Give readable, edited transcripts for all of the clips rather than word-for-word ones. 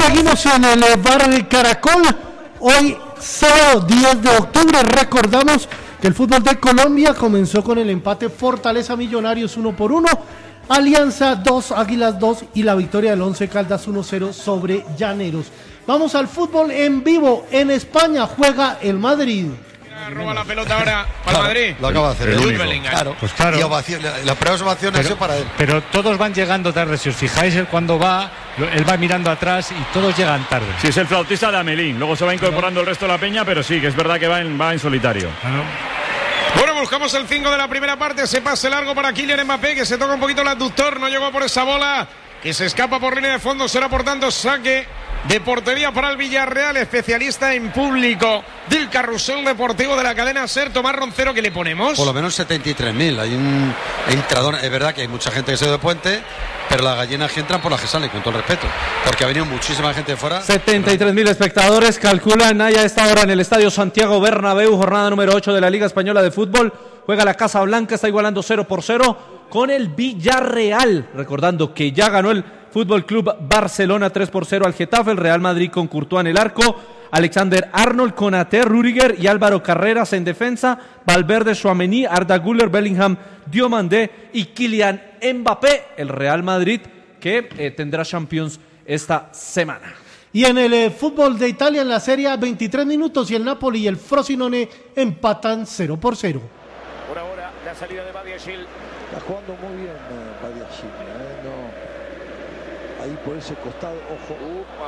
seguimos en el bar de Caracol. Hoy, sábado 10 de octubre, recordamos que el fútbol de Colombia comenzó con el empate Fortaleza Millonarios 1-1, Alianza 2, Águilas 2 y la victoria del Once Caldas 1-0 sobre Llaneros. Vamos al fútbol en vivo. En España juega el Madrid. Roba la pelota ahora para Madrid. Lo acaba de hacer el único. Claro. Pues claro. Y ovación, la primera ovación es para él. Pero todos van llegando tarde. Si os fijáis, él cuando va, él va mirando atrás y todos llegan tarde. Sí, es el flautista de Amelín. Luego se va incorporando el resto de la peña, pero sí, que es verdad que va en solitario. Bueno, buscamos el 5 de la primera parte. Se pase largo para Kylian Mbappé, que se toca un poquito el aductor. No llegó por esa bola, que se escapa por línea de fondo. Será por tanto saque de portería para el Villarreal, especialista en público del carrusel deportivo de la cadena SER. Tomás Roncero, ¿qué le ponemos? Por lo menos 73.000. Hay un entrador. Es verdad que hay mucha gente que se de puente, pero las gallinas que entran por las que salen, con todo el respeto, porque ha venido muchísima gente de fuera. 73.000 espectadores calculan a esta hora en el Estadio Santiago Bernabéu, jornada número 8 de la Liga Española de Fútbol. Juega la Casa Blanca, está igualando 0-0 con el Villarreal, recordando que ya ganó el Fútbol Club Barcelona 3-0 al Getafe, el Real Madrid con Courtois en el arco, Alexander Arnold, Konaté, Rüdiger y Álvaro Carreras en defensa, Valverde, Tchouaméni, Arda Güler, Bellingham, Diomandé y Kylian Mbappé, el Real Madrid que tendrá Champions esta semana. Y en el fútbol de Italia, en la Serie A, 23 minutos y el Napoli y el Frosinone empatan 0-0. Por ahora, la salida de Badiashile. Está jugando muy bien Badiashile, no. Ahí por ese costado, ojo.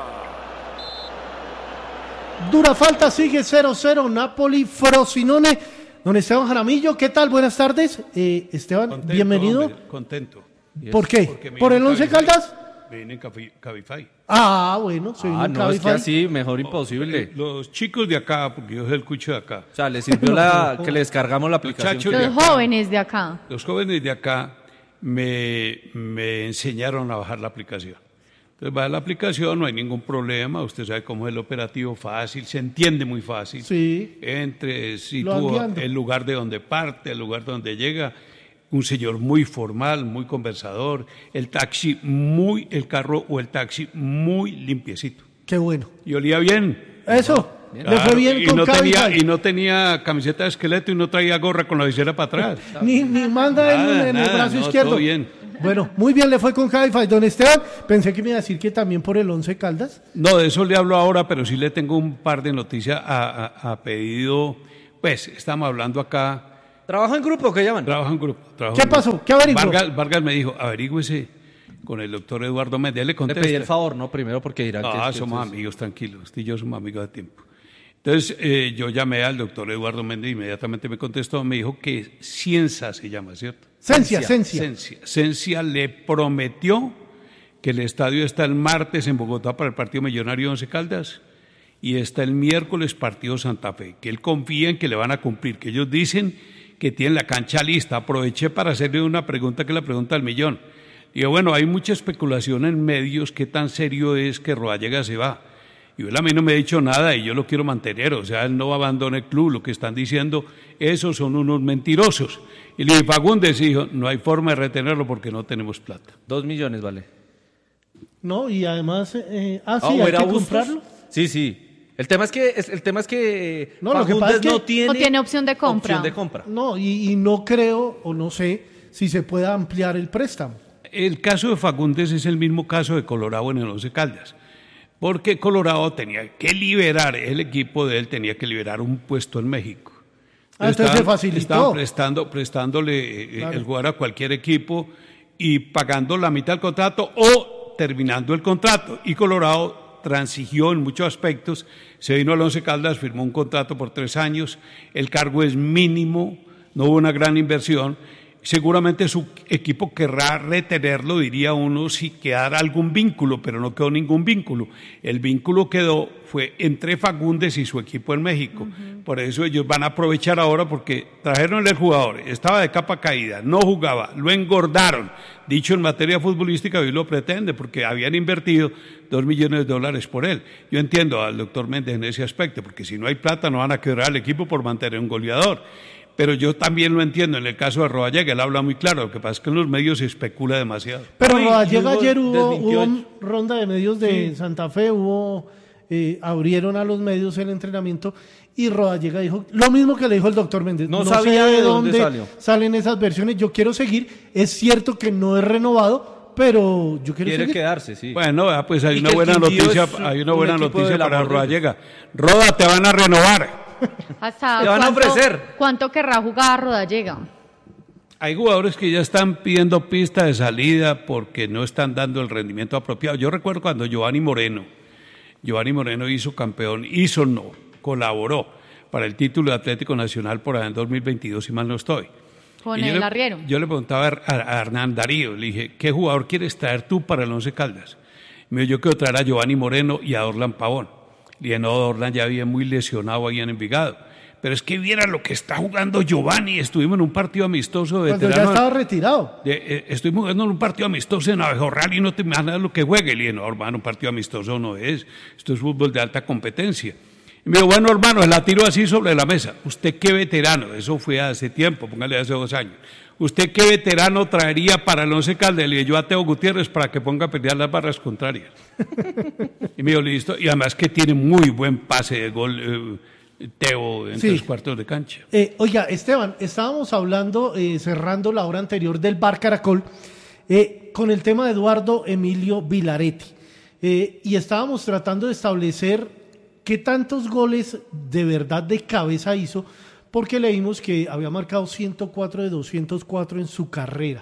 Dura falta, sigue 0-0, Napoli, Frosinone. Don Esteban Jaramillo, ¿qué tal? Buenas tardes. Esteban, contento, bienvenido. Hombre, contento. ¿Por qué? ¿Por el Once Caldas? Viene en Cabify. Ah, bueno, soy un no, es que así, mejor imposible. Los chicos de acá, porque yo soy el cucho de acá. O sea, les sirvió que le descargamos la aplicación. Los jóvenes de acá. Los jóvenes de acá me enseñaron a bajar la aplicación. Entonces, baja la aplicación, no hay ningún problema. Usted sabe cómo es el operativo, fácil, se entiende muy fácil. Sí. Sitúa el lugar de donde parte, el lugar donde llega. Un señor muy formal, muy conversador. El carro o el taxi muy limpiecito. Qué bueno. Y olía bien. Eso. Claro, le fue bien con y no tenía camiseta de esqueleto y no traía gorra con la visera para atrás. ni manga en el brazo izquierdo. Todo bien. Bueno, muy bien le fue con Cabify. Don Esteban, pensé que me iba a decir que también por el Once Caldas. No, de eso le hablo ahora, pero sí le tengo un par de noticias a pedido. Pues, estamos hablando acá. ¿Trabaja en grupo? ¿Qué llaman? Trabaja en grupo. ¿Qué pasó? ¿Qué averiguó? Vargas me dijo, averígüese con el doctor Eduardo Méndez. Le pedí el favor, ¿no? Primero porque dirán que somos amigos, tranquilos. Usted y yo somos amigos de tiempo. Entonces, yo llamé al doctor Eduardo Méndez y inmediatamente me contestó, me dijo que Cienza se llama, ¿cierto? Cencia le prometió que el estadio está el martes en Bogotá para el partido Millonario Once Caldas y está el miércoles partido Santa Fe, que él confía en que le van a cumplir, que ellos dicen que tienen la cancha lista. Aproveché para hacerle una pregunta que es la pregunta del millón. Digo, bueno, hay mucha especulación en medios, ¿qué tan serio es que Rodallega se va? Y él a mí no me ha dicho nada y yo lo quiero mantener, o sea, él no abandona el club, lo que están diciendo, esos son unos mentirosos. Y le dije, Fagundes, dijo, no hay forma de retenerlo porque no tenemos plata. 2 millones vale. No, y además, sí, hay que comprarlo. Sí. El tema es que no, lo que pasa es que no tiene opción de compra. No, y no creo o no sé si se pueda ampliar el préstamo. El caso de Fagundes es el mismo caso de Colorado en el Once Caldas, porque Colorado tenía que liberar, el equipo de él tenía que liberar un puesto en México. Entonces se facilitó. Estaban prestándole el jugar a cualquier equipo y pagando la mitad del contrato o terminando el contrato. Y Colorado transigió en muchos aspectos, se vino al Once Caldas, firmó un contrato por 3 años, el cargo es mínimo, no hubo una gran inversión. Seguramente su equipo querrá retenerlo, diría uno, si quedara algún vínculo, pero no quedó ningún vínculo. El vínculo fue entre Fagundes y su equipo en México. Por eso ellos van a aprovechar ahora porque trajeron el jugador, estaba de capa caída, no jugaba, lo engordaron. Dicho en materia futbolística, hoy lo pretende porque habían invertido $2 millones por él. Yo entiendo al doctor Méndez en ese aspecto, porque si no hay plata no van a quebrar al equipo por mantener un goleador. pero yo también lo entiendo en el caso de Rodallega, él habla muy claro, lo que pasa es que en los medios se especula demasiado. Pero Rodallega ayer hubo ronda de medios de Santa Fe, abrieron a los medios el entrenamiento y Rodallega dijo lo mismo que le dijo el doctor Méndez. No sabía de dónde salen esas versiones, yo quiero seguir, es cierto que no es renovado, pero yo quiero seguir. Quedarse, sí. Bueno, pues hay una buena noticia, para Rodallega. Roda, te van a renovar. ¿Hasta te van a ofrecer? ¿Cuánto querrá jugar Rodallega? Hay jugadores que ya están pidiendo pista de salida porque no están dando el rendimiento apropiado. Yo recuerdo cuando Giovanni Moreno colaboró para el título de Atlético Nacional por allá en 2022, si mal no estoy. Con el arriero. Yo le preguntaba a Hernán Darío, le dije, ¿qué jugador quieres traer tú para el Once Caldas? Me dijo, yo quiero traer a Giovanni Moreno y a Orlan Pavón. Le dije, no, Orlan ya había muy lesionado ahí en Envigado. Pero es que viera lo que está jugando Giovanni. Estuvimos en un partido amistoso de cuando ya estaba retirado. Estuvimos jugando en un partido amistoso en Abejorral y no te imaginas lo que juegue. Le dije, no, hermano, un partido amistoso no es. Esto es fútbol de alta competencia. Y me dijo, bueno, hermano, la tiro así sobre la mesa. Usted qué veterano, eso fue hace tiempo, póngale hace 2 años. ¿Usted qué veterano traería para el Once Caldas? Le dije, yo a Teo Gutiérrez para que ponga a pelear las barras contrarias. Y me dijo, listo. Y además que tiene muy buen pase de gol Teo en 3 cuartos de cancha. Oiga, Esteban, estábamos hablando, cerrando la hora anterior del Bar Caracol, con el tema de Eduardo Emilio Vilaretti. Y estábamos tratando de establecer qué tantos goles de verdad de cabeza hizo, porque leímos que había marcado 104 de 204 en su carrera.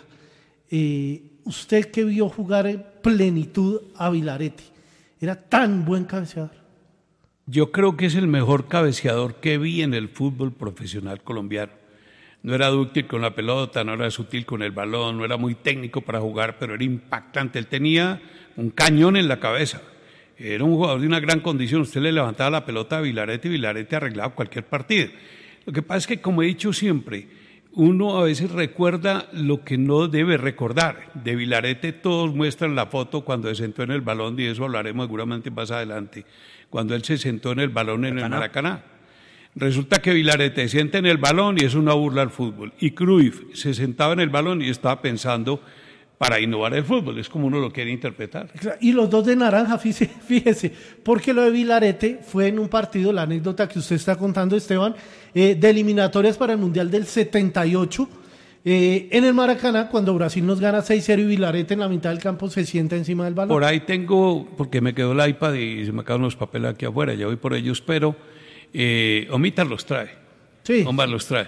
Usted que vio jugar en plenitud a Vilaretti, ¿era tan buen cabeceador? Yo creo que es el mejor cabeceador que vi en el fútbol profesional colombiano. No era dúctil con la pelota, no era sutil con el balón, no era muy técnico para jugar, pero era impactante. Él tenía un cañón en la cabeza. Era un jugador de una gran condición. Usted le levantaba la pelota a Vilaretti y Vilaretti arreglaba cualquier partido. Lo que pasa es que, como he dicho siempre, uno a veces recuerda lo que no debe recordar. De Vilaretti todos muestran la foto cuando se sentó en el balón, y de eso hablaremos seguramente más adelante, cuando él se sentó en el balón en el Maracaná. Resulta que Vilaretti se sienta en el balón y es una burla al fútbol. Y Cruyff se sentaba en el balón y estaba pensando para innovar el fútbol, es como uno lo quiere interpretar. Y los dos de naranja, fíjese, porque lo de Vilarete fue en un partido, la anécdota que usted está contando, Esteban, de eliminatorias para el Mundial del 78, en el Maracaná, cuando Brasil nos gana 6-0 y Vilarete en la mitad del campo se sienta encima del balón. Por ahí tengo, porque me quedó el iPad y se me acaban los papeles aquí afuera, ya voy por ellos, pero Omita los trae. Sí, Omar los trae.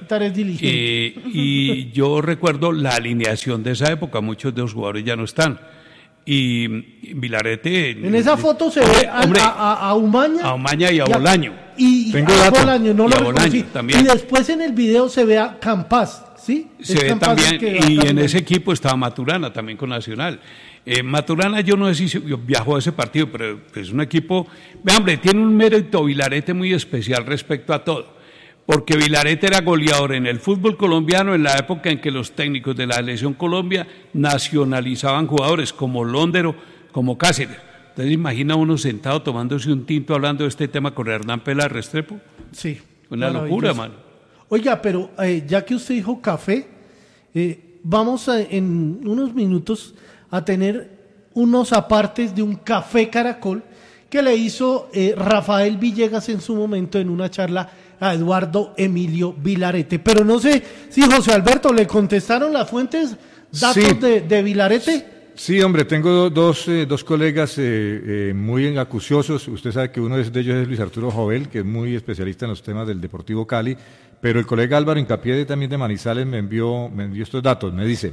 Y yo recuerdo la alineación de esa época, muchos de los jugadores ya no están. Y Vilarete... En esa foto se ve a Umaña. A Umaña y a Bolaño. Y a Bolaño, no lo reconocí. También. Y después en el video se ve a Campas, ¿sí? Se ve también, y en ese equipo estaba Maturana, también con Nacional. Maturana, yo no sé si viajó a ese partido, pero es un equipo... Hombre, tiene un mérito Vilarete muy especial respecto a todo. Porque Vilarete era goleador en el fútbol colombiano en la época en que los técnicos de la Selección Colombia nacionalizaban jugadores como Londero, como Cáceres. Entonces, imagina uno sentado tomándose un tinto hablando de este tema con Hernán Peláez Restrepo. Sí. Una locura, mano. Oiga, pero ya que usted dijo café, vamos en unos minutos a tener unos apartes de un café Caracol que le hizo Rafael Villegas en su momento en una charla a Eduardo Emilio Vilarete. Pero no sé si José Alberto le contestaron las fuentes, datos de Vilarete. Sí, hombre, tengo dos colegas muy acuciosos. Usted sabe que uno de ellos es Luis Arturo Jovel, que es muy especialista en los temas del Deportivo Cali, pero el colega Álvaro Incapié también de Manizales me envió estos datos. Me dice,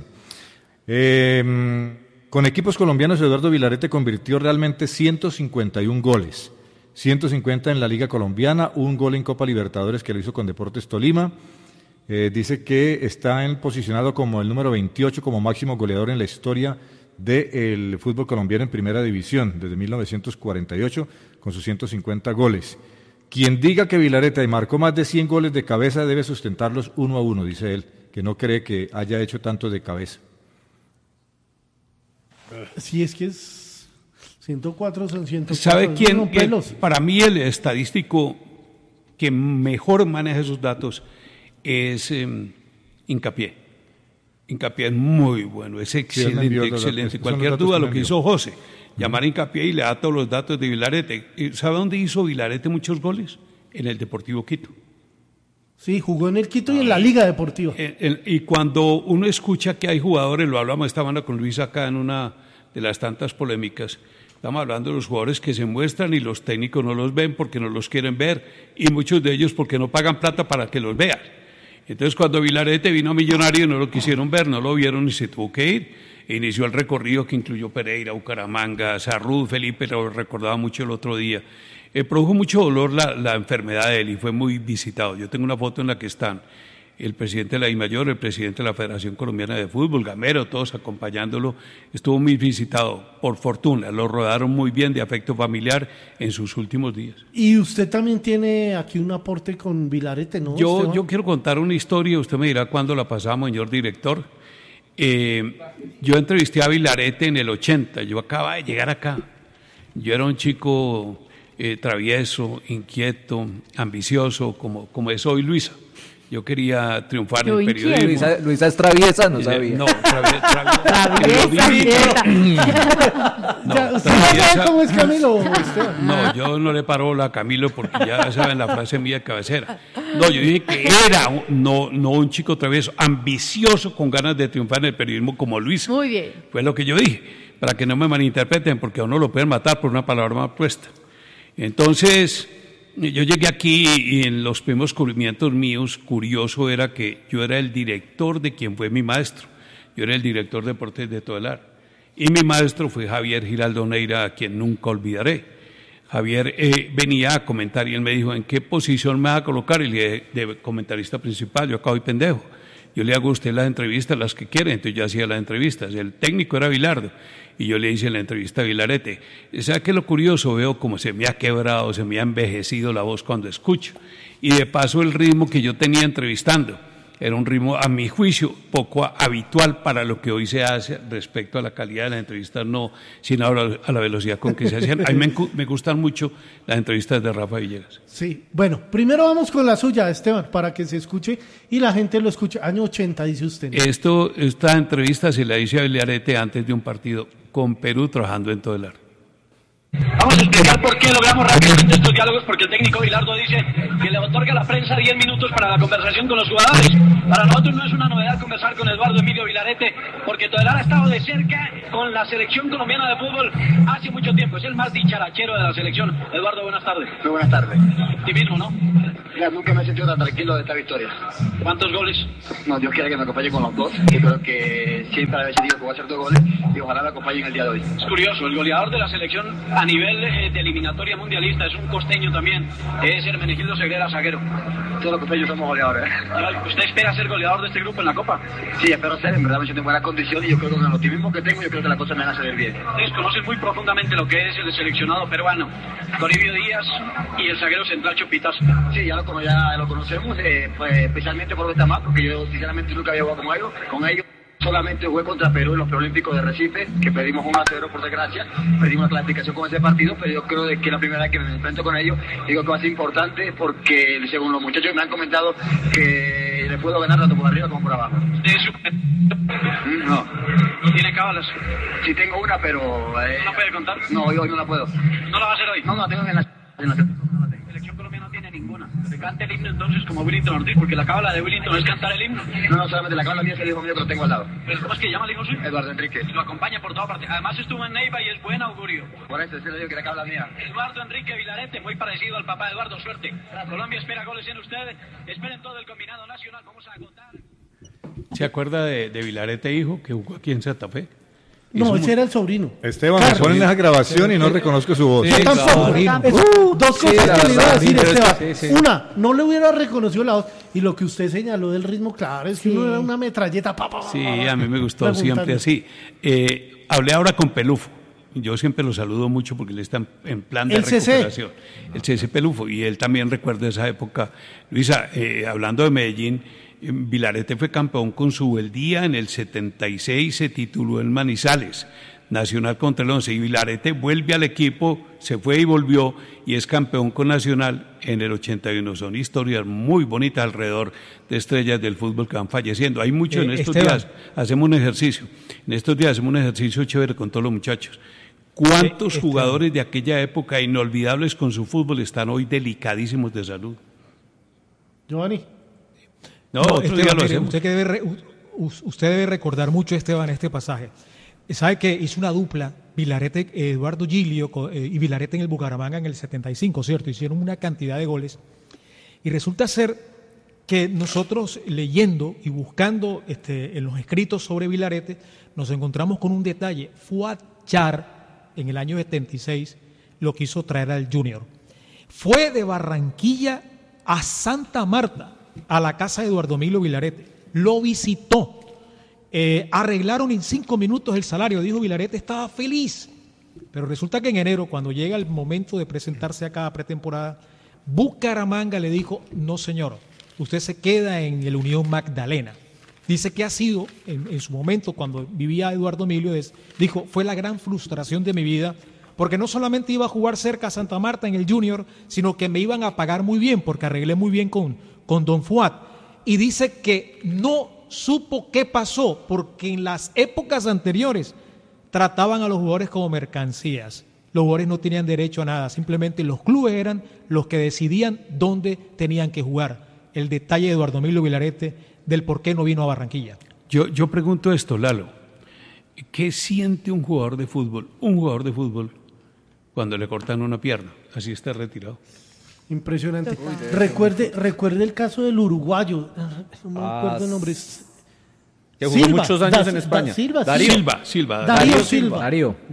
con equipos colombianos Eduardo Vilarete convirtió realmente 151 goles. 150 en la Liga Colombiana, un gol en Copa Libertadores que lo hizo con Deportes Tolima. Dice que está posicionado como el número 28 como máximo goleador en la historia del fútbol colombiano en Primera División, desde 1948, con sus 150 goles. Quien diga que Vilarete marcó más de 100 goles de cabeza debe sustentarlos 1 a 1, dice él, que no cree que haya hecho tanto de cabeza. Sí, es que es... 104 son 104. ¿Sabe quién? Para mí el estadístico que mejor maneja esos datos es Hincapié. Hincapié es muy bueno, es excelente, excelente. Cualquier duda, lo que hizo José, llamar a Hincapié y le da todos los datos de Vilarete. ¿Sabe dónde hizo Vilarete muchos goles? En el Deportivo Quito. Sí, jugó en el Quito y en la Liga Deportiva. Y cuando uno escucha que hay jugadores, lo hablamos esta mañana con Luis acá en una de las tantas polémicas, estamos hablando de los jugadores que se muestran y los técnicos no los ven porque no los quieren ver, y muchos de ellos porque no pagan plata para que los vean. Entonces cuando Vilarete vino a Millonario no lo quisieron ver, no lo vieron y se tuvo que ir. Inició el recorrido que incluyó Pereira, Bucaramanga, Sarrú, Felipe, lo recordaba mucho el otro día. Produjo mucho dolor la enfermedad de él y fue muy visitado. Yo tengo una foto en la que están el presidente de la DIMAYOR, el presidente de la Federación Colombiana de Fútbol, Gamero, todos acompañándolo. Estuvo muy visitado, por fortuna, lo rodaron muy bien de afecto familiar en sus últimos días. Y usted también tiene aquí un aporte con Vilarete, ¿no? Yo quiero contar una historia, usted me dirá cuándo la pasamos, señor director. Yo entrevisté a Vilarete en el 80, yo acababa de llegar acá. Yo era un chico travieso, inquieto, ambicioso, como es hoy Luisa. Yo quería triunfar en el periodismo. Luisa es traviesa, no sabía. No, traviesa. ¿Cómo es Camilo? No, yo no le paro bola a Camilo porque ya saben la frase mía de cabecera. No, yo dije que era no un chico travieso, ambicioso con ganas de triunfar en el periodismo como Luisa. Muy bien. Fue lo que yo dije, para que no me malinterpreten, porque a uno lo pueden matar por una palabra mal puesta. Entonces, yo llegué aquí y en los primeros descubrimientos míos, curioso era que yo era el director de quien fue mi maestro. Yo era el director de deportes de Todelar. Y mi maestro fue Javier Giraldo Neira, a quien nunca olvidaré. Javier venía a comentar y él me dijo, ¿en qué posición me va a colocar? Y le dije, de comentarista principal, yo acá voy pendejo. Yo le hago a usted las entrevistas, las que quiere, entonces yo hacía las entrevistas. El técnico era Vilardo y yo le hice la entrevista a Vilarete. ¿Sabe qué es lo curioso? Veo como se me ha quebrado, se me ha envejecido la voz cuando escucho. Y de paso el ritmo que yo tenía entrevistando era un ritmo, a mi juicio, poco habitual para lo que hoy se hace respecto a la calidad de las entrevistas, no sino a la velocidad con que se hacían. A mí me gustan mucho las entrevistas de Rafa Villegas. Sí, bueno, primero vamos con la suya, Esteban, para que se escuche y la gente lo escuche. Año 80, dice usted, ¿no? Esta entrevista se la hice a Vilarete antes de un partido con Perú trabajando en Todelar. Vamos a explicar por qué logramos rápidamente estos diálogos, porque el técnico Bilardo dice que le otorga a la prensa 10 minutos para la conversación con los jugadores. Para nosotros no es una novedad conversar con Eduardo Emilio Vilarete, porque Todelar ha estado de cerca con la selección colombiana de fútbol hace mucho tiempo. Es el más dicharachero de la selección. Eduardo, buenas tardes. Muy buenas tardes. Optimismo, ¿no? Mira, nunca me he sentido tan tranquilo de esta victoria. ¿Cuántos goles? No, Dios quiera que me acompañe con los dos. Yo creo que siempre había decidido que voy a hacer 2 goles y ojalá me acompañen el día de hoy. Es curioso, el goleador de la selección a nivel de eliminatoria mundialista es un costeño también, es Hermenegildo Segrera, zaguero. Todos los costeños somos goleadores. ¿Usted espera ser goleador de este grupo en la Copa? Sí, espero ser, en verdad me siento en buena condición y yo creo que con el optimismo que tengo, yo creo que las cosas me van a salir bien. Ustedes conocen muy profundamente lo que es el seleccionado peruano, Toribio Díaz y el zaguero central Chupitas. Sí, ya lo conocemos, pues, especialmente por esta más, porque yo sinceramente nunca había jugado con ellos. Solamente jugué contra Perú en los preolímpicos de Recife, que perdimos 1-0 por desgracia, perdimos la clasificación con ese partido, pero yo creo de que la primera vez que me enfrento con ellos, digo que va a ser importante porque según los muchachos me han comentado que le puedo ganar tanto por arriba como por abajo. No. ¿No tiene cábalas? Sí tengo una, pero... ¿No la puede contar? No, hoy no la puedo. ¿No la va a hacer hoy? No, tengo en la selección colombiana no tiene ninguna. Se canta el himno entonces como Willington Ortiz, porque la cábala de Willington es cantar el himno. No, solamente la cábala mía es el hijo mío que lo tengo al lado. ¿Pero cómo es que llama el hijo suyo? Eduardo Enrique. Lo acompaña por toda parte. Además estuvo en Neiva y es buen augurio. Por eso se le digo que la cábala mía. Eduardo Enrique Vilarete, muy parecido al papá de Eduardo, suerte. Colombia espera goles en ustedes. Esperen todo el combinado nacional. Vamos a agotar. ¿Se acuerda de Vilarete, hijo, que jugó aquí en Santa Fe? No, ese era el sobrino. Esteban, me ponen esa grabación y no reconozco su voz. Yo tampoco. Dos cosas que le iba a decir, Esteban. Una, no le hubiera reconocido la voz. Y lo que usted señaló del ritmo, claro, es que uno era una metralleta. Sí, a mí me gustó siempre así. Hablé ahora con Pelufo. Yo siempre lo saludo mucho porque él está en plan de recuperación. El CC Pelufo. Y él también recuerda esa época. Luisa, hablando de Medellín, Vilarete fue campeón con su Beldía en el 76, se tituló en Manizales. Nacional contra el Once, y Vilarete vuelve al equipo, se fue y volvió, y es campeón con Nacional en el 81. Son historias muy bonitas alrededor de estrellas del fútbol que van falleciendo. Hay mucho en estos días, hacemos un ejercicio, chévere con todos los muchachos. ¿Cuántos jugadores de aquella época inolvidables con su fútbol están hoy delicadísimos de salud? Giovanni. No, otro día lo hacemos. Usted debe recordar mucho, Esteban, este pasaje. Sabe que hizo una dupla, Vilarete, Eduardo Gilio y Vilarete en el Bucaramanga en el 75, ¿cierto? Hicieron una cantidad de goles. Y resulta ser que nosotros, leyendo y buscando en los escritos sobre Vilarete, nos encontramos con un detalle. Fuad Char, en el año 76, lo quiso traer al Junior. Fue de Barranquilla a Santa Marta, a la casa de Eduardo Emilio Vilarete. Lo visitó. Arreglaron en 5 minutos el salario, dijo Vilarete, estaba feliz. Pero resulta que en enero, cuando llega el momento de presentarse acá a pretemporada, Bucaramanga le dijo, no señor, usted se queda en el Unión Magdalena. Dice que ha sido, en su momento, cuando vivía Eduardo Emilio, dijo, fue la gran frustración de mi vida, porque no solamente iba a jugar cerca a Santa Marta en el Junior, sino que me iban a pagar muy bien, porque arreglé muy bien con Don Fuad. Y dice que no supo qué pasó, porque en las épocas anteriores trataban a los jugadores como mercancías. Los jugadores no tenían derecho a nada, simplemente los clubes eran los que decidían dónde tenían que jugar. El detalle de Eduardo Emilio Vilarete del por qué no vino a Barranquilla. Yo pregunto esto, Lalo, ¿qué siente un jugador de fútbol cuando le cortan una pierna? Así está retirado. Impresionante. Recuerde el caso del uruguayo, no me acuerdo el nombre. Que jugó muchos años en España. Darío Silva.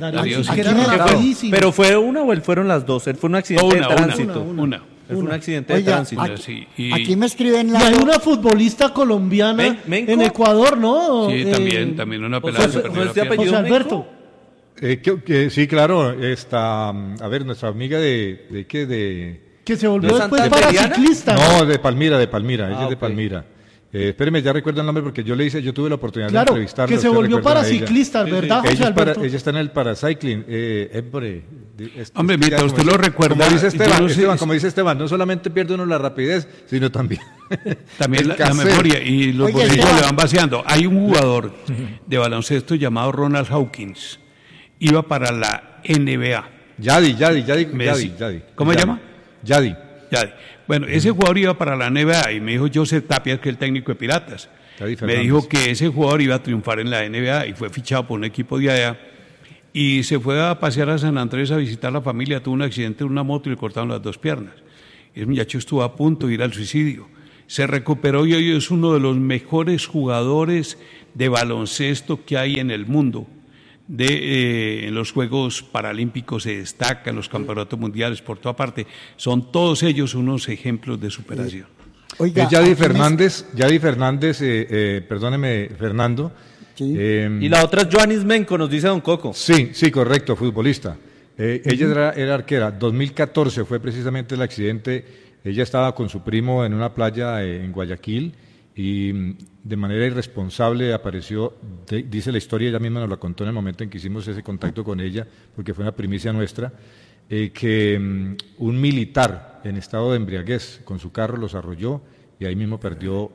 Pero fue una o fueron las dos. Él fue un accidente de tránsito. Fue un accidente de tránsito. Aquí me escriben y hay una futbolista colombiana en Ecuador, ¿no? Sí, también una pelada. José Alberto. Sí, claro. A ver, nuestra amiga de que se volvió después paraciclista. No, de Palmira. Ella es de Palmira. Espéreme, ya recuerdo el nombre porque yo tuve la oportunidad de entrevistarla. Que se volvió paraciclista, ¿verdad, José Alberto? Ella está en el paracycling. Hombre, mientras usted lo recuerda. Como dice Esteban, no solamente pierde uno la rapidez, sino también la memoria y los bolsillos le van vaciando. Hay un jugador de baloncesto llamado Ronald Hawkins. Iba para la NBA. Yadi. ¿Cómo se llama? Yadi. Bueno, ese jugador iba para la NBA y me dijo Joseph Tapia, que es el técnico de Piratas. Me dijo que ese jugador iba a triunfar en la NBA y fue fichado por un equipo de allá. Y se fue a pasear a San Andrés a visitar a la familia. Tuvo un accidente en una moto y le cortaron las 2 piernas. El muchacho estuvo a punto de ir al suicidio. Se recuperó y hoy es uno de los mejores jugadores de baloncesto que hay en el mundo. En los Juegos Paralímpicos se destaca, en los campeonatos mundiales por toda parte. Son todos ellos unos ejemplos de superación. Oiga, Yadi Fernández, perdóneme, Fernando. Sí. Y la otra es Joanis Menco, nos dice don Coco. Sí, correcto, futbolista. Ella era arquera. 2014 fue precisamente el accidente. Ella estaba con su primo en una playa en Guayaquil y de manera irresponsable apareció, dice la historia, ella misma nos la contó en el momento en que hicimos ese contacto con ella, porque fue una primicia nuestra, que un militar en estado de embriaguez con su carro los arrolló y ahí mismo perdió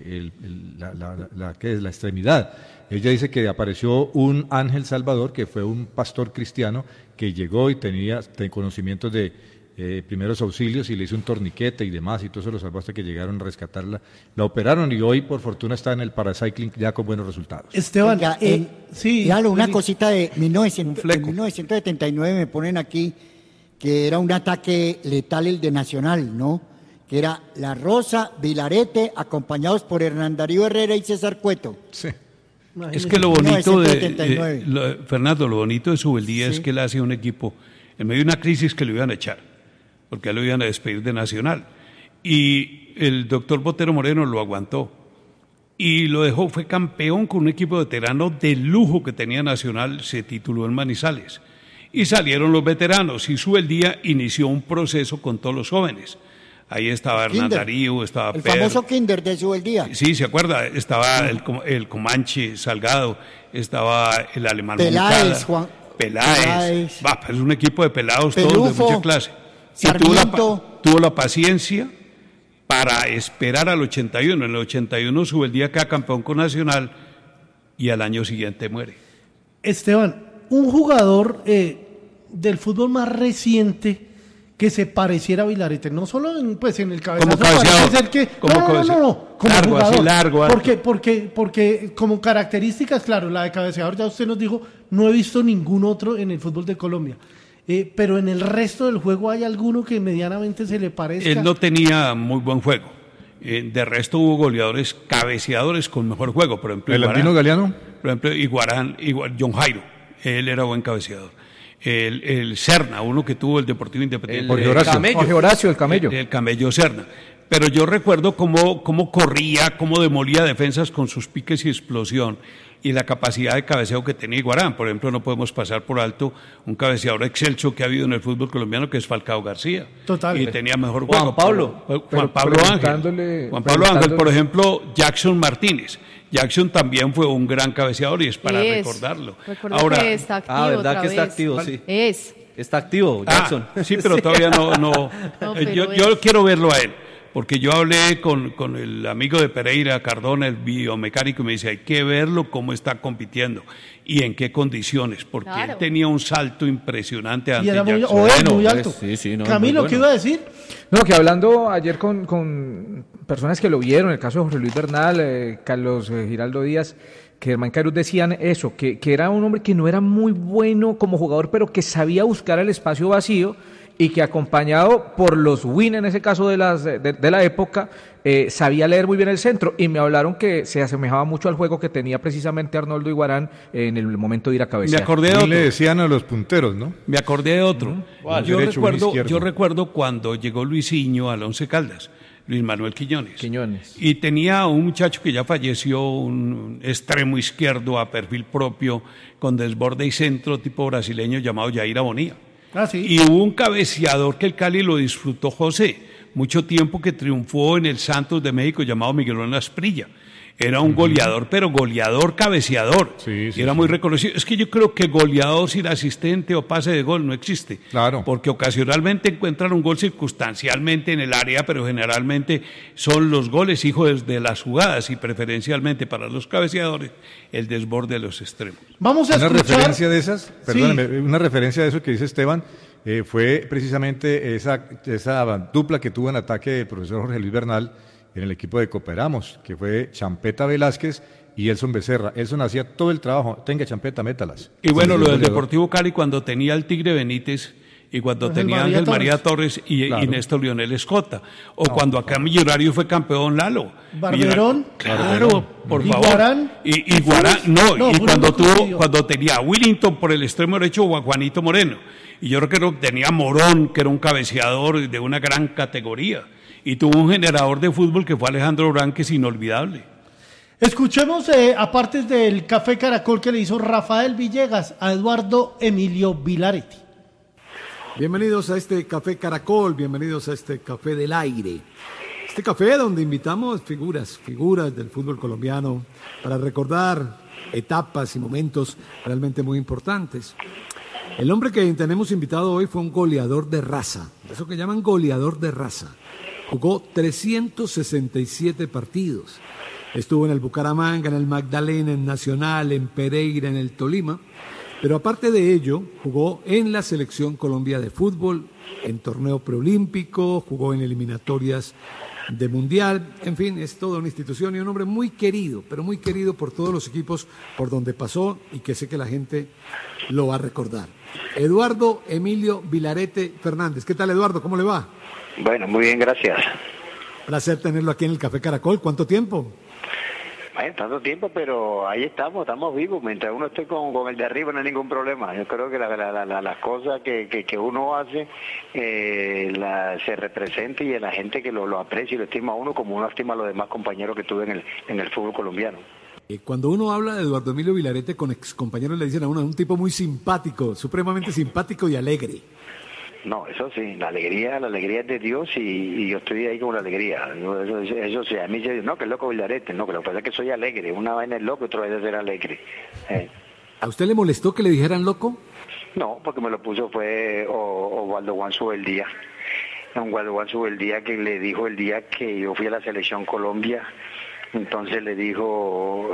la extremidad. Ella dice que apareció un ángel salvador, que fue un pastor cristiano, que llegó y tenía conocimientos de primeros auxilios y le hizo un torniquete y demás, y todo eso lo salvó hasta que llegaron a rescatarla. La operaron y hoy, por fortuna, está en el paracycling ya con buenos resultados. Esteban, una cosita de 1979 me ponen aquí, que era un ataque letal el de Nacional, ¿no? Que era La Rosa, Vilarete, acompañados por Hernán Darío Herrera y César Cueto. Sí. Es que lo bonito Fernando, lo bonito de Subeldía es que él hace un equipo en medio de una crisis que lo iban a echar, porque lo iban a despedir de Nacional. Y el doctor Botero Moreno lo aguantó y lo dejó, fue campeón con un equipo veterano de lujo que tenía Nacional, se tituló en Manizales. Y salieron los veteranos y Subeldía inició un proceso con todos los jóvenes. Ahí estaba Hernán Darío, estaba el Pedro. famoso Kinder de Subeldía. Sí, ¿se acuerda? Estaba el Comanche Salgado, estaba el Alemán Peláez, Moncada, Peláez. Es un equipo de pelados todos de mucha clase. Sarmiento. Tuvo la paciencia para esperar al 81. En el 81 Subeldía queda campeón con Nacional y al año siguiente muere. Esteban, un jugador del fútbol más reciente que se pareciera a Vilarete, no solo en el cabezazo, parece ser que como largo, jugador, así largo, porque como características, claro, la de cabeceador ya usted nos dijo, no he visto ningún otro en el fútbol de Colombia. Pero en el resto del juego hay alguno que medianamente se le parezca. Él no tenía muy buen juego. De resto hubo goleadores, cabeceadores con mejor juego, por ejemplo. ¿El Andino Galeano? Por ejemplo, Iguarán, John Jairo, él era buen cabeceador. El Serna, uno que tuvo el Deportivo Independiente. Jorge Horacio, el Camello. El Camello Serna. Pero yo recuerdo cómo corría, cómo demolía defensas con sus piques y explosión, y la capacidad de cabeceo que tenía Iguarán. Por ejemplo, no podemos pasar por alto un cabeceador excelso que ha habido en el fútbol colombiano, que es Falcao García. Total. Y tenía mejor juego. Juan Pablo Ángel, por ejemplo, Jackson Martínez. Jackson también fue un gran cabeceador y es para recordarlo. Ahora, que está activo ¿verdad que está activo? Sí. Está activo, Jackson. Sí, pero todavía no. Yo quiero verlo a él, porque yo hablé con el amigo de Pereira, Cardona, el biomecánico, y me dice, hay que verlo cómo está compitiendo y en qué condiciones, porque él tenía un salto impresionante antes. Y era muy alto. Camilo, ¿qué iba a decir? No, que hablando ayer con personas que lo vieron, el caso de José Luis Bernal, Carlos Giraldo Díaz, que Germán Caruth decían eso, que era un hombre que no era muy bueno como jugador, pero que sabía buscar el espacio vacío y que acompañado por los Win, en ese caso de la época, sabía leer muy bien el centro, y me hablaron que se asemejaba mucho al juego que tenía precisamente Arnoldo Iguarán en el momento de ir a cabecear. Me acordé de otro. Le decían a los punteros, ¿no? Me acordé de otro. Yo recuerdo cuando llegó Luisinho al Once Caldas, Luis Manuel Quiñones. Y tenía un muchacho que ya falleció, un extremo izquierdo a perfil propio, con desborde y centro tipo brasileño, llamado Jair Abonía. Sí. Y hubo un cabeceador que el Cali lo disfrutó, José, mucho tiempo, que triunfó en el Santos de México, llamado Miguelón Asprilla. Era un goleador, pero goleador, cabeceador. Era muy reconocido. Es que yo creo que goleador sin asistente o pase de gol no existe. Claro. Porque ocasionalmente encuentran un gol circunstancialmente en el área, pero generalmente son los goles hijos de las jugadas, y preferencialmente para los cabeceadores el desborde de los extremos. Vamos a escuchar. Una referencia de esas, perdóname, una referencia de eso que dice Esteban, fue precisamente esa dupla que tuvo en ataque el profesor Jorge Luis Bernal en el equipo de Cooperamos, que fue Champeta Velázquez y Elson Becerra. Elson hacía todo el trabajo. Tenga, Champeta, métalas. Y bueno, lo del Deportivo Cali, cuando tenía el Tigre Benítez y cuando tenía Ángel María Torres y Néstor Lionel Escota, o cuando acá Millonario fue campeón Lalo. Barberón. Claro, por favor. Iguarán. Y cuando tenía a Willington por el extremo derecho o a Juanito Moreno. Y yo creo que tenía a Morón, que era un cabeceador de una gran categoría. Y tuvo un generador de fútbol que fue Alejandro Brán, que es inolvidable. Escuchemos, aparte del Café Caracol que le hizo Rafael Villegas a Eduardo Emilio Vilaretti. Bienvenidos a este Café Caracol, bienvenidos a este Café del Aire. Este café donde invitamos figuras del fútbol colombiano para recordar etapas y momentos realmente muy importantes. El hombre que tenemos invitado hoy fue un goleador de raza, eso que llaman goleador de raza. Jugó 367 partidos. Estuvo en el Bucaramanga, en el Magdalena, en Nacional, en Pereira, en el Tolima. Pero aparte de ello, jugó en la Selección Colombia de Fútbol, en torneo preolímpico, jugó en eliminatorias de Mundial. En fin, es toda una institución y un hombre muy querido, pero muy querido por todos los equipos por donde pasó y que sé que la gente lo va a recordar. Eduardo Emilio Vilarete Fernández. ¿Qué tal, Eduardo? ¿Cómo le va? Bueno, muy bien, gracias. Placer tenerlo aquí en el Café Caracol. ¿Cuánto tiempo? Bueno, tanto tiempo, pero ahí estamos vivos. Mientras uno esté con el de arriba no hay ningún problema. Yo creo que las cosas que uno hace se representa, y la gente que lo aprecia y lo estima a uno como uno estima a los demás compañeros que tuve en el fútbol colombiano. Cuando uno habla de Eduardo Emilio Vilarete con excompañeros le dicen a uno, un tipo muy simpático, supremamente simpático y alegre. No, eso sí, la alegría es de Dios y yo estoy ahí con la alegría. Eso sí, a mí se dice, no, que es loco Vilarete, no, que lo que pasa es que soy alegre. Una vaina es loco y otra vez es ser alegre. ¿A usted le molestó que le dijeran loco? No, porque me lo puso fue Osvaldo Guanzo el día. Osvaldo Guanzo el día que le dijo el día que yo fui a la Selección Colombia, entonces le dijo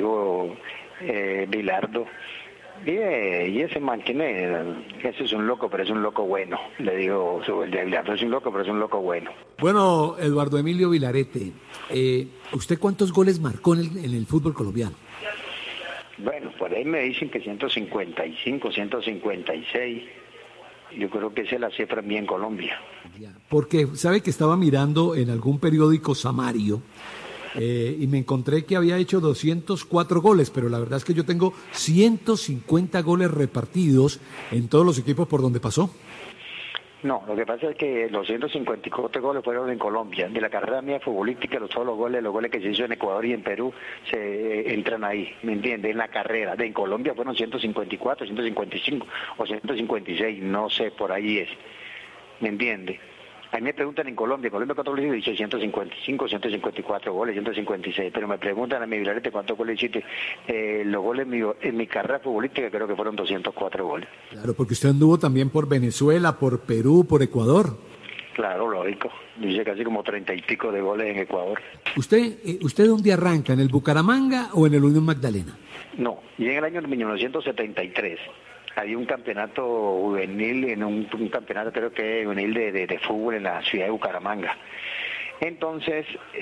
Bilardo, y ese man, ¿quién es? Ese es un loco, pero es un loco bueno. Le digo, el de Bilardo es un loco, pero es un loco bueno. Bueno, Eduardo Emilio Vilarete, ¿usted cuántos goles marcó en el fútbol colombiano? Bueno, por ahí me dicen que 155, 156. Yo creo que esa es la cifra mía en Colombia. Porque sabe que estaba mirando en algún periódico Samario y me encontré que había hecho 204 goles, pero la verdad es que yo tengo 150 goles repartidos en todos los equipos por donde pasó. No, lo que pasa es que los 154 goles fueron en Colombia. De la carrera mía futbolística, todos los goles que se hizo en Ecuador y en Perú se entran ahí, ¿me entiendes? En la carrera. En Colombia fueron 154, 155 o 156, no sé, por ahí es, ¿me entiendes? A mí me preguntan en Colombia ¿cuántos goles hizo? 155, 154 goles, 156, pero me preguntan a mi Vilarete cuántos goles hiciste. Los goles míos en mi carrera futbolística creo que fueron 204 goles. Claro, porque usted anduvo también por Venezuela, por Perú, por Ecuador. Claro, lógico. Dice casi como 30 y pico de goles en Ecuador. ¿Usted dónde arranca? ¿En el Bucaramanga o en el Unión Magdalena? No, y en el año 1973 había un campeonato juvenil, en un campeonato creo que juvenil de fútbol en la ciudad de Bucaramanga. Entonces,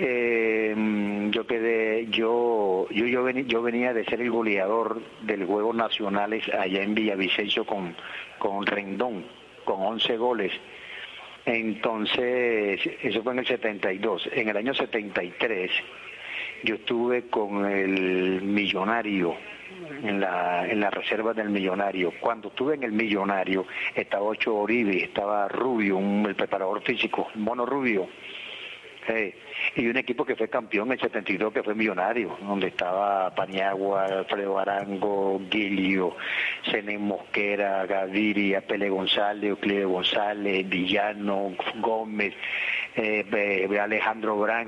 yo venía de ser el goleador de los Juegos Nacionales allá en Villavicencio con Rendón, con 11 goles. Entonces, eso fue en el 72. En el año 73, yo estuve con el Millonario, en la reserva del Millonario. Cuando estuve en el Millonario, estaba Ocho Uribe, estaba Rubio, el preparador físico, el Mono Rubio. Y un equipo que fue campeón en el 72, que fue Millonario, donde estaba Paniagua, Alfredo Arango, Guilio, Zenén Mosquera, Gaviria, Pele González, Euclides González, Villano, Gómez, Alejandro Branc,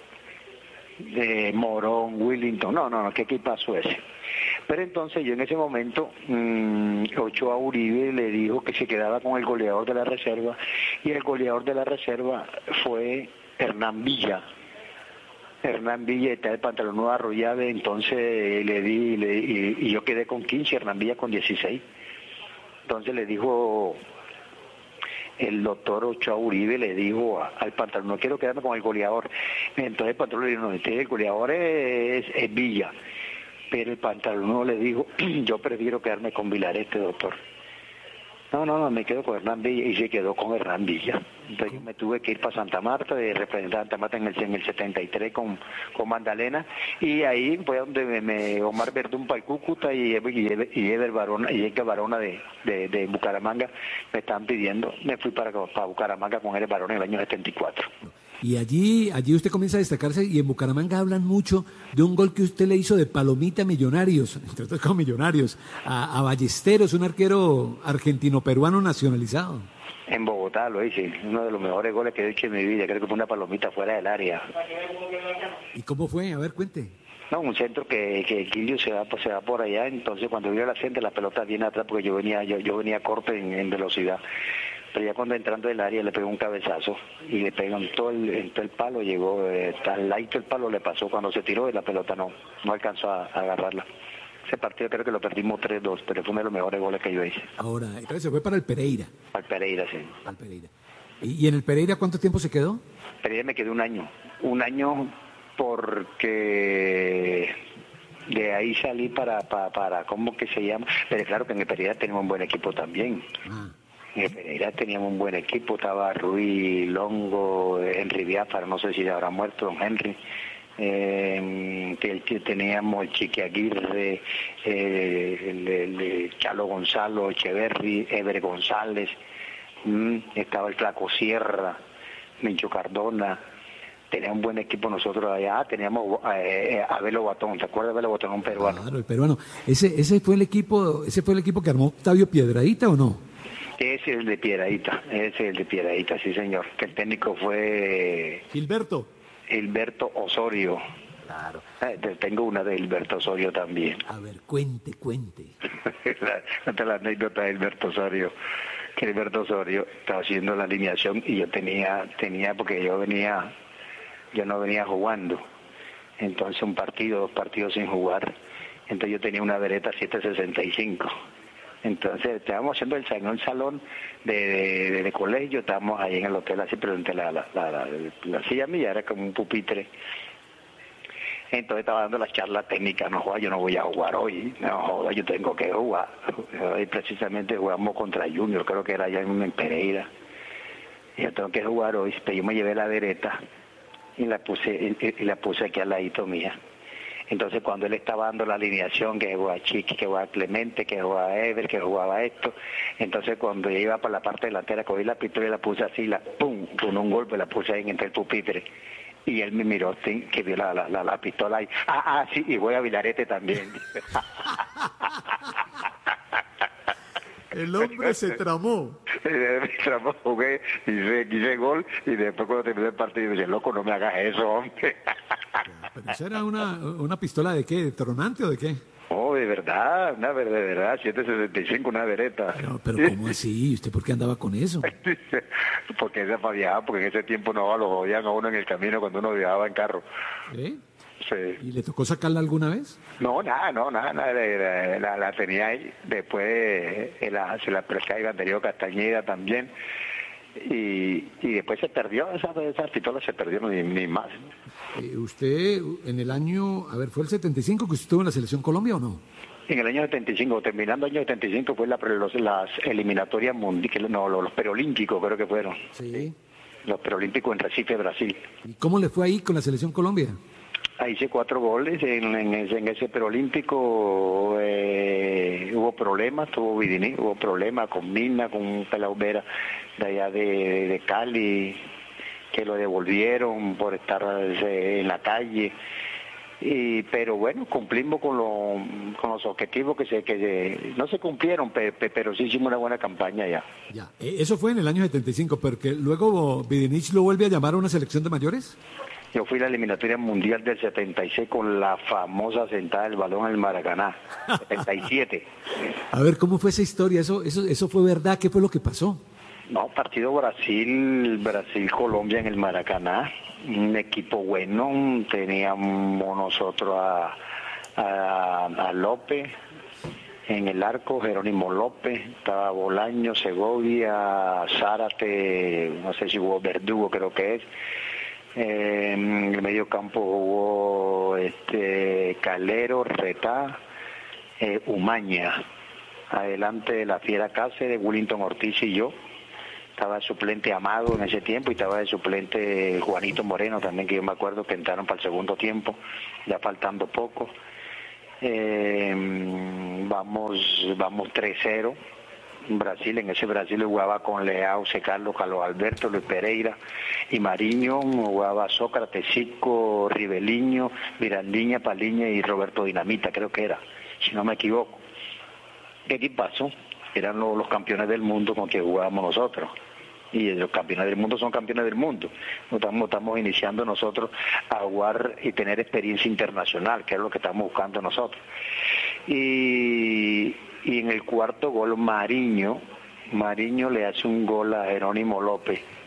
Morón, Willington. No, ¿qué equipazo ese? Pero entonces yo en ese momento, Ochoa Uribe le dijo que se quedaba con el goleador de la reserva, y el goleador de la reserva fue Hernán Villa. Hernán Villa está el pantalón nuevo arrollado, entonces le di y yo quedé con 15, Hernán Villa con 16. Entonces le dijo el doctor Ochoa Uribe, le dijo al pantalón, no quiero quedarme con el goleador. Entonces el pantalón le dijo, no, el goleador es Villa. Pero el pantalón le dijo, yo prefiero quedarme con Vilarete, doctor. No, me quedo con Hernán Villa, y se quedó con Hernán Villa. Entonces yo me tuve que ir para Santa Marta, de representar a Santa Marta en el 73 con Magdalena, y ahí fue donde Omar Verdún para el Cúcuta y Edgar Barona de Bucaramanga me estaban pidiendo. Me fui para Bucaramanga con Edgar Barona en el año 74. Y allí usted comienza a destacarse, y en Bucaramanga hablan mucho de un gol que usted le hizo de palomita a Millonarios, entre otros como Millonarios, a Ballesteros, un arquero argentino-peruano nacionalizado. En Bogotá lo hice, uno de los mejores goles que he hecho en mi vida, creo que fue una palomita fuera del área. ¿Y cómo fue? A ver, cuente. No, un centro que Guilio se va por allá, entonces cuando vio la gente, la pelota viene atrás, porque yo venía corto en velocidad. Pero ya cuando entrando del área le pegó un cabezazo y le pegó en todo el palo, llegó al ladito el palo, le pasó cuando se tiró y la pelota no alcanzó a agarrarla. Ese partido creo que lo perdimos 3-2, pero fue uno de los mejores goles que yo hice. Ahora, entonces se fue para el Pereira. Al Pereira, sí. Al Pereira. ¿Y en el Pereira cuánto tiempo se quedó? Pereira me quedé un año porque de ahí salí para ¿cómo que se llama? Pero claro que en el Pereira tenemos un buen equipo también. En Pereira teníamos un buen equipo, estaba Ruiz, Longo, Henry Biafara, no sé si ya habrá muerto don Henry, teníamos el Chiqui Aguirre, el Chalo Gonzalo, Echeverri, Ever González, estaba el Flaco Sierra, Mencho Cardona. Tenía un buen equipo nosotros allá, teníamos a Belo Batón, ¿te acuerdas de Belo Batón, un peruano? Claro, el peruano. ¿Ese fue el equipo que armó Octavio Piedradita o no? Ese es el de Piedradita, sí señor, que el técnico fue... Gilberto Osorio. Claro. Tengo una de Gilberto Osorio también. A ver, cuente. la anécdota de Gilberto Osorio, que Gilberto Osorio estaba haciendo la alineación y yo tenía porque yo no venía jugando, entonces un partido, 2 partidos sin jugar, entonces yo tenía una Beretta 765. Entonces estábamos haciendo el salón de colegio, estábamos ahí en el hotel así, pero entre la silla mía era como un pupitre. Entonces estaba dando la charla técnica, no joda, yo no voy a jugar hoy, no joda, yo tengo que jugar. Y precisamente jugamos contra Junior, creo que era allá en Pereira. Y yo tengo que jugar hoy, pero yo me llevé la Beretta y la puse aquí al ladito mía. Entonces cuando él estaba dando la alineación, que jugaba Chiqui, que jugaba Clemente, que jugaba Ever, que jugaba esto, entonces cuando yo iba para la parte delantera, cogí la pistola y la puse así, pum, con un golpe la puse ahí entre el pupitre. Y él me miró, sí, que vio la pistola ahí. Sí, y voy a Vilarete también. El hombre se tramó. Jugué, hice gol, y después cuando terminé el partido, me dice, loco, no me hagas eso, hombre. ¿Pero eso era una pistola de qué? ¿De tronante o de qué? Oh, de verdad, de verdad, 765, una Beretta. Pero ¿cómo así? ¿Y usted por qué andaba con eso? Porque esa para viajar, porque en ese tiempo no lo jodían a uno en el camino cuando uno viajaba en carro. ¿Sí? Sí. ¿Y le tocó sacarla alguna vez? No, nada, la tenía ahí. Después se la presté a Iván Darío Castañeda también. Y después se perdió, esa pistola se perdió, ni más. ¿Usted en el año, fue el 75 que usted estuvo en la Selección Colombia o no? En el año 75, terminando el año 75 fue las eliminatorias mundiales, los preolímpicos creo que fueron. Sí. Los preolímpicos en Recife, Brasil. ¿Y cómo le fue ahí con la Selección Colombia? Ahí hice 4 goles en ese preolímpico. Hubo problemas, hubo problemas con Mina, con un pelao Vera de allá de Cali, que lo devolvieron por estar en la calle. Pero bueno, cumplimos con los objetivos que no se cumplieron, pero sí hicimos una buena campaña ya. Ya, eso fue en el año 75, porque luego Videnich lo vuelve a llamar a una selección de mayores. Yo fui a la eliminatoria mundial del 76 con la famosa sentada del balón en el Maracaná, 77. A ver, ¿cómo fue esa historia? ¿Eso fue verdad? ¿Qué fue lo que pasó? No, partido Brasil-Colombia en el Maracaná. Un equipo bueno, teníamos nosotros a López en el arco, Jerónimo López, estaba Bolaño, Segovia, Zárate, no sé si hubo Verdugo, creo que es. En el medio campo jugó Calero, Retá, Umaña. Adelante la Fiera Cáceres, Willington Ortiz y yo. Estaba de suplente Amado en ese tiempo y estaba de suplente Juanito Moreno también, que yo me acuerdo que entraron para el segundo tiempo, ya faltando poco. Vamos 3-0. Brasil, en ese Brasil jugaba con Leao, Carlos Alberto, Luis Pereira y Mariño, jugaba Sócrates, Zico, Riveliño, Mirandiña, Paliña y Roberto Dinamita, creo que era, si no me equivoco. ¿Qué equipazo? Eran los campeones del mundo con que jugábamos nosotros. Y los campeones del mundo son campeones del mundo. Estamos iniciando nosotros a jugar y tener experiencia internacional, que es lo que estamos buscando nosotros. Y en el cuarto gol Mariño le hace un gol a Jerónimo López